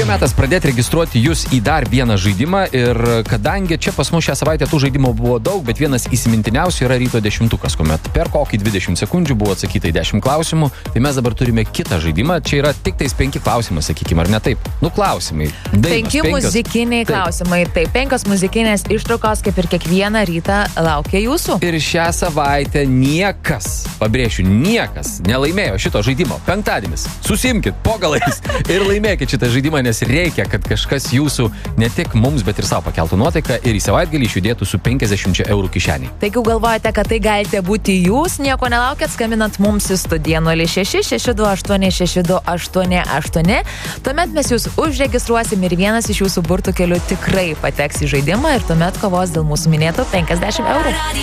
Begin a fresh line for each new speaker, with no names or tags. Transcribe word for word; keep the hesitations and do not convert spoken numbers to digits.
Atėjo metas pradėti registruoti jūs į dar vieną žaidimą ir kadangi čia pas mus šią savaitę tų žaidimų buvo daug, bet vienas įsimintiniausių yra ryto dešimtukas, kuomet per kokį dvidešimt sekundžių buvo atsakyta į dešimt klausimų, tai mes dabar turime kitą žaidimą, čia yra tik tais penki klausimai, sakykime, ar ne taip? Nu, klausimai. Dainos,
penki
penkios,
muzikiniai
taip.
klausimai, taip, penkios muzikinės ištraukos, kaip ir kiekvieną rytą laukia jūsų.
Ir šią savaitę niekas, pabrėšiu, niekas nelaimėjo šito žaidimo. Penktadienis. Susimkit po galais ir laimėkit šitą žaidimą, nes reikia, kad kažkas jūsų ne tik mums, bet ir savo pakeltų nuotaiką ir į savaitgalį išjudėtų su penkiasdešimt eurų kišeniai.
Tai jeigu galvojate, kad tai galite būti jūs, nieko nelaukiat, skambinant mums į studiją nulis šeši šeši du aštuoni šeši du aštuoni aštuoni. Tuomet mes jūs užregistruosim ir vienas iš jūsų burtų kelių tikrai pateks į žaidimą ir tuomet kovos dėl mūsų minėtų penkiasdešimt eurų.